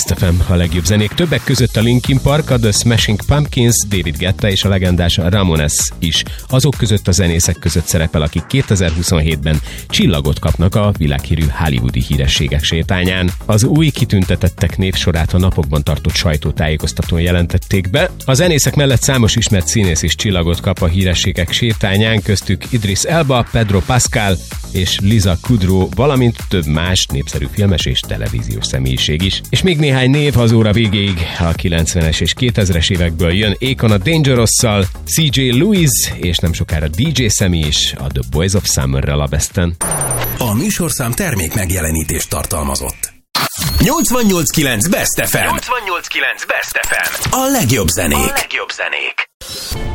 Best FM, a legjobb zenék. Többek között a Linkin Park, a The Smashing Pumpkins, David Guetta és a legendás Ramones is. Azok között a zenészek között szerepel, akik 2027-ben csillagot kapnak a világhírű hollywoodi hírességek sétányán. Az új kitüntetettek névsorát a napokban tartott sajtótájékoztatón jelentették be. A zenészek mellett számos ismert színész is csillagot kap a hírességek sétányán, köztük Idris Elba, Pedro Pascal és Lisa Kudrow, valamint több más népszerű filmes és televíziós személyiség is. És még néhány név az óra végéig. A 90-es és 2000-es évekből jön Akon a Dangerous-szal, CJ Lewis és nem sokára DJ Sammy is a The Boys of Summer-rel a Besten. A műsorszám termék megjelenítést tartalmazott. 88.9 Best FM. 88.9 Best FM. A legjobb zenék.